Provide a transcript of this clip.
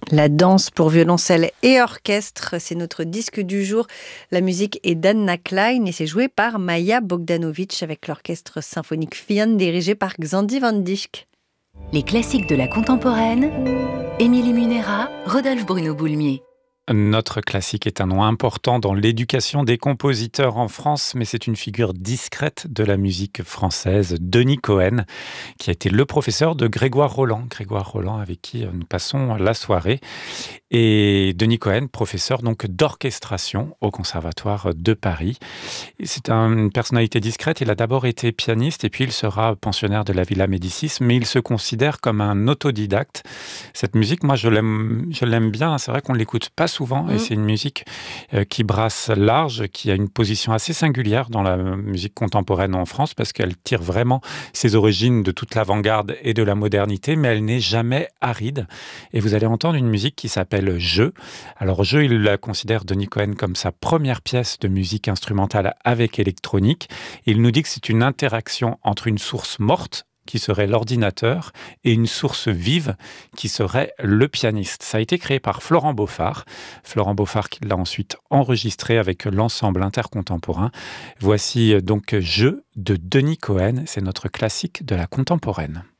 La danse pour violoncelle et orchestre, c'est notre disque du jour. La musique est d'Anna Klein et c'est joué par Maja Bogdanovic avec l'orchestre symphonique Fian dirigé par Xandi Van Dijk. Les classiques de la contemporaine, Émilie Munera, Rodolphe Bruno Boulmier. Notre classique est un nom important dans l'éducation des compositeurs en France, mais c'est une figure discrète de la musique française, Denis Cohen, qui a été le professeur de Grégoire Roland. Grégoire Roland avec qui nous passons la soirée. Et Denis Cohen, professeur donc d'orchestration au Conservatoire de Paris. Et c'est une personnalité discrète. Il a d'abord été pianiste et puis il sera pensionnaire de la Villa Médicis, mais il se considère comme un autodidacte. Cette musique, moi, je l'aime bien. C'est vrai qu'on ne l'écoute pas souvent et c'est une musique qui brasse large, qui a une position assez singulière dans la musique contemporaine en France parce qu'elle tire vraiment ses origines de toute l'avant-garde et de la modernité, mais elle n'est jamais aride. Et vous allez entendre une musique qui s'appelle Jeu. Alors Jeu, il la considère, Denis Cohen, comme sa première pièce de musique instrumentale avec électronique. Il nous dit que c'est une interaction entre une source morte, qui serait l'ordinateur, et une source vive, qui serait le pianiste. Ça a été créé par Florent Beauphard. Florent Beauphard qui l'a ensuite enregistré avec l'ensemble intercontemporain. Voici donc Jeu de Denis Cohen. C'est notre classique de la contemporaine.